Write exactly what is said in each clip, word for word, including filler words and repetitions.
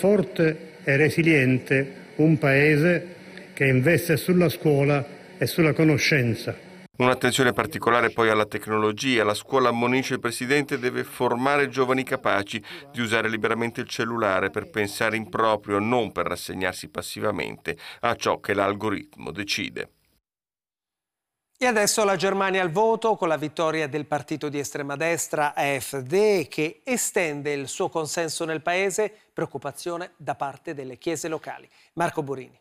forte e resiliente un Paese che investe sulla scuola e sulla conoscenza. Un'attenzione particolare poi alla tecnologia. La scuola, ammonisce il Presidente, deve formare giovani capaci di usare liberamente il cellulare per pensare in proprio, non per rassegnarsi passivamente a ciò che l'algoritmo decide. E adesso la Germania al voto con la vittoria del partito di estrema destra A F D che estende il suo consenso nel paese, preoccupazione da parte delle chiese locali. Marco Burini.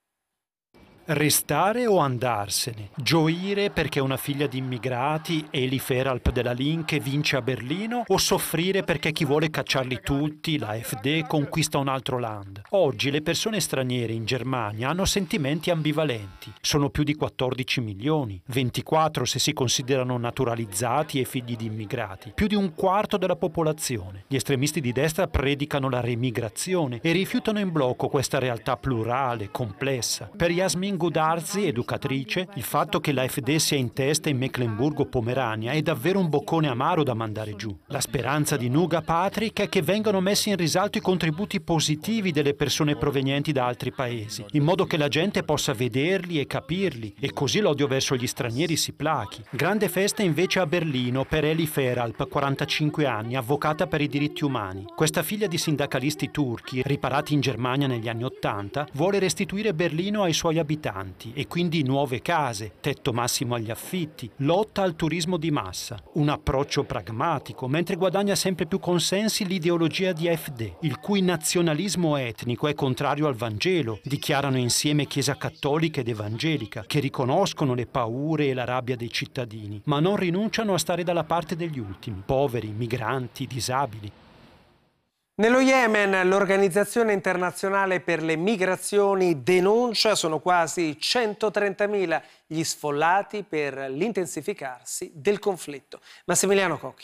Restare o andarsene? Gioire perché una figlia di immigrati, Eli Feralp della Linke, vince a Berlino? O soffrire perché chi vuole cacciarli tutti, la A F D, conquista un altro land? Oggi le persone straniere in Germania hanno sentimenti ambivalenti. Sono più di quattordici milioni, ventiquattro se si considerano naturalizzati e figli di immigrati, più di un quarto della popolazione. Gli estremisti di destra predicano la remigrazione e rifiutano in blocco questa realtà plurale, complessa. Per Yasmin Gudarzi, educatrice, il fatto che l'A F D sia in testa in Mecklenburgo-Pomerania è davvero un boccone amaro da mandare giù. La speranza di Nuga Patrick è che vengano messi in risalto i contributi positivi delle persone provenienti da altri paesi, in modo che la gente possa vederli e capirli, e così l'odio verso gli stranieri si plachi. Grande festa invece a Berlino per Eli Feralp, quarantacinque anni, avvocata per i diritti umani. Questa figlia di sindacalisti turchi, riparati in Germania negli anni Ottanta, vuole restituire Berlino ai suoi abitanti e quindi nuove case, tetto massimo agli affitti, lotta al turismo di massa. Un approccio pragmatico, mentre guadagna sempre più consensi l'ideologia di A F D, il cui nazionalismo etnico è contrario al Vangelo, dichiarano insieme Chiesa Cattolica ed Evangelica, che riconoscono le paure e la rabbia dei cittadini, ma non rinunciano a stare dalla parte degli ultimi, poveri, migranti, disabili. Nello Yemen l'Organizzazione Internazionale per le Migrazioni denuncia sono quasi centotrentamila gli sfollati per l'intensificarsi del conflitto. Massimiliano Cocchi.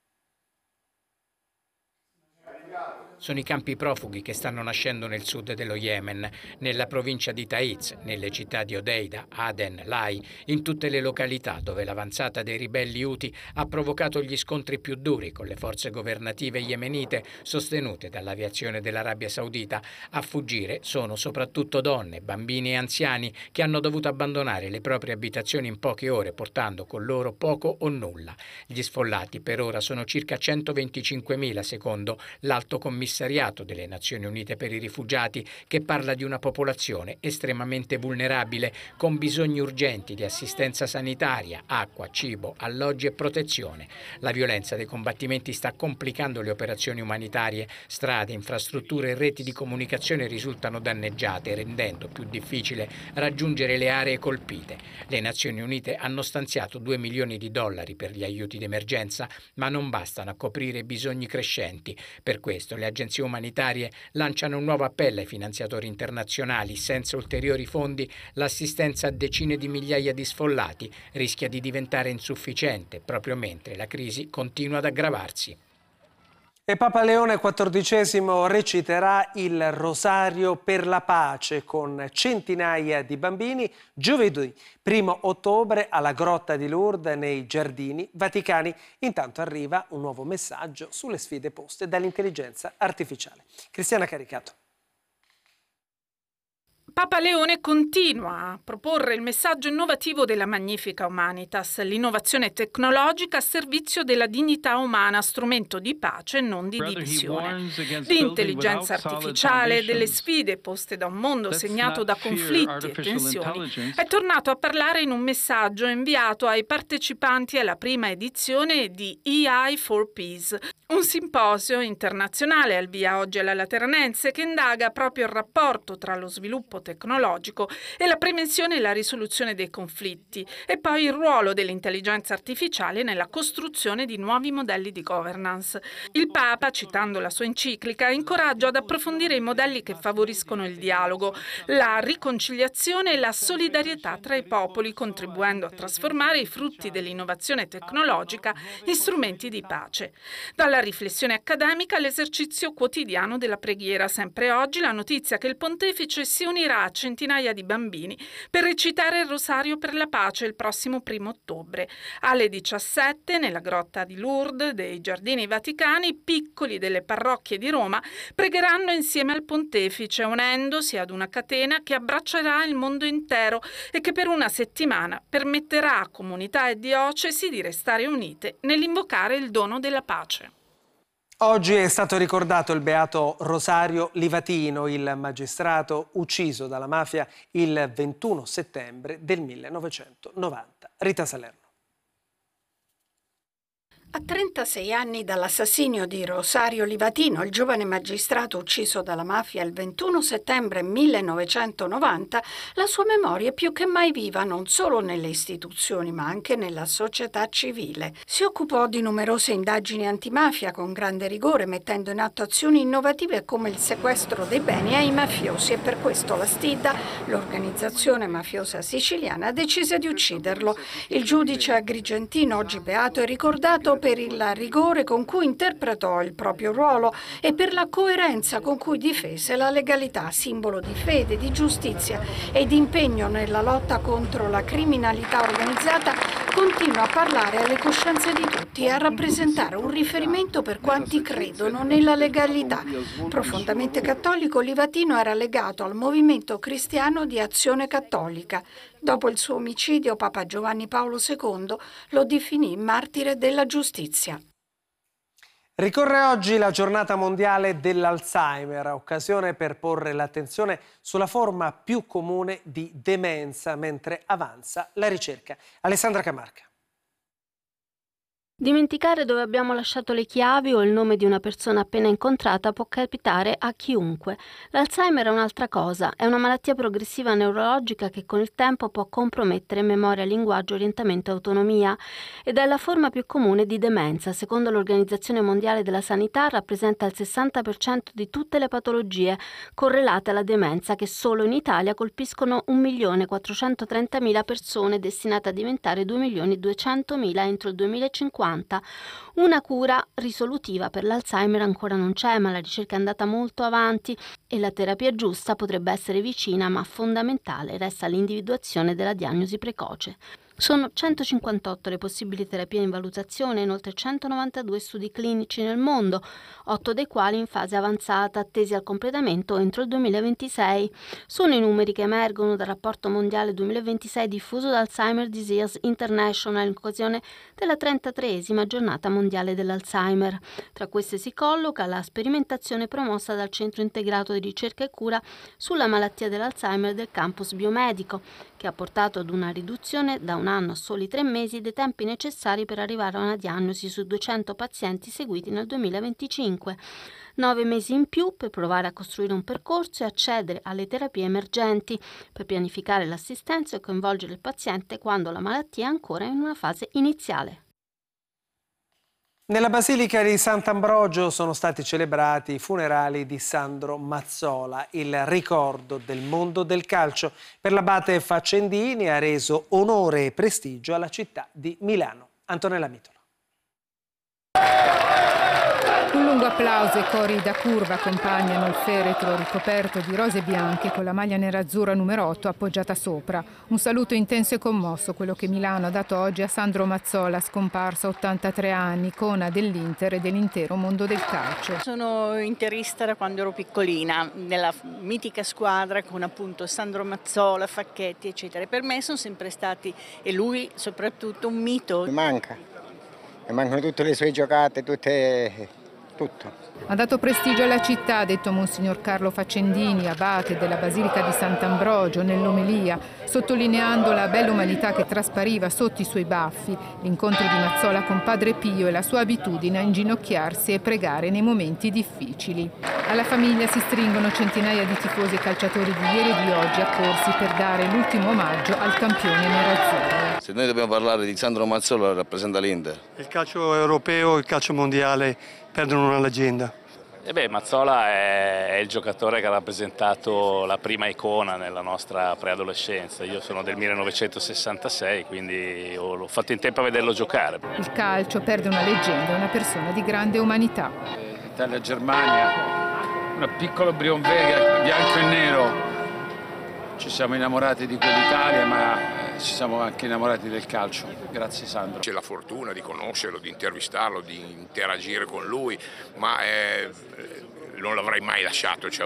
Sono i campi profughi che stanno nascendo nel sud dello Yemen, nella provincia di Taiz, nelle città di Odeida, Aden, Lai, in tutte le località dove l'avanzata dei ribelli Houthi ha provocato gli scontri più duri con le forze governative yemenite sostenute dall'aviazione dell'Arabia Saudita. A fuggire sono soprattutto donne, bambini e anziani che hanno dovuto abbandonare le proprie abitazioni in poche ore, portando con loro poco o nulla. Gli sfollati per ora sono circa centoventicinquemila secondo l'Alto Commissariato delle Nazioni Unite per i rifugiati, che parla di una popolazione estremamente vulnerabile con bisogni urgenti di assistenza sanitaria, acqua, cibo, alloggi e protezione. La violenza dei combattimenti sta complicando le operazioni umanitarie. Strade, infrastrutture e reti di comunicazione risultano danneggiate, rendendo più difficile raggiungere le aree colpite. Le Nazioni Unite hanno stanziato due milioni di dollari per gli aiuti d'emergenza, ma non bastano a coprire i bisogni crescenti. Per questo le agenzie umanitarie lanciano un nuovo appello ai finanziatori internazionali. Senza ulteriori fondi, l'assistenza a decine di migliaia di sfollati rischia di diventare insufficiente, proprio mentre la crisi continua ad aggravarsi. E Papa Leone quattordicesimo reciterà il Rosario per la pace con centinaia di bambini giovedì primo ottobre alla Grotta di Lourdes nei Giardini Vaticani. Intanto arriva un nuovo messaggio sulle sfide poste dall'intelligenza artificiale. Cristiana Caricato. Papa Leone continua a proporre il messaggio innovativo della Magnifica Humanitas, l'innovazione tecnologica a servizio della dignità umana, strumento di pace e non di divisione. Di intelligenza artificiale, delle sfide poste da un mondo segnato da conflitti e tensioni, è tornato a parlare in un messaggio inviato ai partecipanti alla prima edizione di A I for Peace, un simposio internazionale al via oggi alla Lateranense che indaga proprio il rapporto tra lo sviluppo tecnologico e la prevenzione e la risoluzione dei conflitti, e poi il ruolo dell'intelligenza artificiale nella costruzione di nuovi modelli di governance. Il Papa, citando la sua enciclica, incoraggia ad approfondire i modelli che favoriscono il dialogo, la riconciliazione e la solidarietà tra i popoli, contribuendo a trasformare i frutti dell'innovazione tecnologica in strumenti di pace. Dalla riflessione accademica all'esercizio quotidiano della preghiera, sempre oggi la notizia che il pontefice si unirà riunirà centinaia di bambini per recitare il Rosario per la pace il prossimo primo ottobre. Alle diciassette, nella grotta di Lourdes dei Giardini Vaticani, i piccoli delle parrocchie di Roma pregheranno insieme al pontefice, unendosi ad una catena che abbraccerà il mondo intero e che per una settimana permetterà a comunità e diocesi di restare unite nell'invocare il dono della pace. Oggi è stato ricordato il beato Rosario Livatino, il magistrato ucciso dalla mafia il ventuno settembre del millenovecentonovanta. Rita Salerno. A trentasei anni dall'assassinio di Rosario Livatino, il giovane magistrato ucciso dalla mafia il ventuno settembre millenovecentonovanta, la sua memoria è più che mai viva non solo nelle istituzioni ma anche nella società civile. Si occupò di numerose indagini antimafia con grande rigore, mettendo in atto azioni innovative come il sequestro dei beni ai mafiosi, e per questo la Stidda, l'organizzazione mafiosa siciliana, decise di ucciderlo. Il giudice agrigentino, oggi beato, è ricordato per il rigore con cui interpretò il proprio ruolo e per la coerenza con cui difese la legalità, simbolo di fede, di giustizia e di impegno nella lotta contro la criminalità organizzata. Continua a parlare alle coscienze di tutti e a rappresentare un riferimento per quanti credono nella legalità. Profondamente cattolico, Livatino era legato al movimento cristiano di Azione Cattolica. Dopo il suo omicidio, Papa Giovanni Paolo secondo lo definì martire della giustizia. Ricorre oggi la giornata mondiale dell'Alzheimer, occasione per porre l'attenzione sulla forma più comune di demenza mentre avanza la ricerca. Alessandra Camarca. Dimenticare dove abbiamo lasciato le chiavi o il nome di una persona appena incontrata può capitare a chiunque. L'Alzheimer è un'altra cosa, è una malattia progressiva neurologica che con il tempo può compromettere memoria, linguaggio, orientamento e autonomia, ed è la forma più comune di demenza. Secondo l'Organizzazione Mondiale della Sanità rappresenta il sessanta per cento di tutte le patologie correlate alla demenza, che solo in Italia colpiscono un milione quattrocentotrentamila persone, destinate a diventare due milioni duecentomila entro il duemilacinquanta. Una cura risolutiva per l'Alzheimer ancora non c'è, ma la ricerca è andata molto avanti e la terapia giusta potrebbe essere vicina, ma fondamentale resta l'individuazione della diagnosi precoce. Sono centocinquantotto le possibili terapie in valutazione e inoltre centonovantadue studi clinici nel mondo, otto dei quali in fase avanzata, attesi al completamento entro il duemilaventisei. Sono i numeri che emergono dal rapporto mondiale duemilaventisei diffuso da Alzheimer Disease International in occasione della trentatreesima giornata mondiale dell'Alzheimer. Tra queste si colloca la sperimentazione promossa dal Centro Integrato di Ricerca e Cura sulla malattia dell'Alzheimer del campus biomedico, che ha portato ad una riduzione da un anno a soli tre mesi dei tempi necessari per arrivare a una diagnosi su duecento pazienti seguiti nel duemilaventicinque. Nove mesi in più per provare a costruire un percorso e accedere alle terapie emergenti, per pianificare l'assistenza e coinvolgere il paziente quando la malattia è ancora in una fase iniziale. Nella Basilica di Sant'Ambrogio sono stati celebrati i funerali di Sandro Mazzola. Il ricordo del mondo del calcio per l'abate Faccendini ha reso onore e prestigio alla città di Milano. Antonella Mitola. Un lungo applauso e cori da curva accompagnano il feretro ricoperto di rose bianche con la maglia nerazzurra numero otto appoggiata sopra. Un saluto intenso e commosso, quello che Milano ha dato oggi a Sandro Mazzola, scomparso a ottantatré anni, icona dell'Inter e dell'intero mondo del calcio. Sono interista da quando ero piccolina, nella mitica squadra con appunto Sandro Mazzola, Facchetti, eccetera. Per me sono sempre stati, e lui soprattutto, un mito. Mi manca, mi mancano tutte le sue giocate, tutte... tutto. Ha dato prestigio alla città, ha detto Monsignor Carlo Faccendini, abate della Basilica di Sant'Ambrogio, nell'omelia, sottolineando la bella umanità che traspariva sotto i suoi baffi, l'incontro di Mazzola con Padre Pio e la sua abitudine a inginocchiarsi e pregare nei momenti difficili. Alla famiglia si stringono centinaia di tifosi e calciatori di ieri e di oggi accorsi per dare l'ultimo omaggio al campione nerazzurro. Se noi dobbiamo parlare di Sandro Mazzola, rappresenta l'Inter. Il calcio europeo, il calcio mondiale perdono una leggenda. E beh, Mazzola è, è il giocatore che ha rappresentato la prima icona nella nostra preadolescenza. Io sono del millenovecentosessantasei, quindi ho, l'ho fatto in tempo a vederlo giocare. Il calcio perde una leggenda, una persona di grande umanità. Italia-Germania, una piccola Brionvega, bianco e nero, Ci siamo innamorati di quell'Italia, ma ci siamo anche innamorati del calcio. Grazie Sandro. C'è la fortuna di conoscerlo, di intervistarlo, di interagire con lui, ma eh, non l'avrei mai lasciato. Cioè,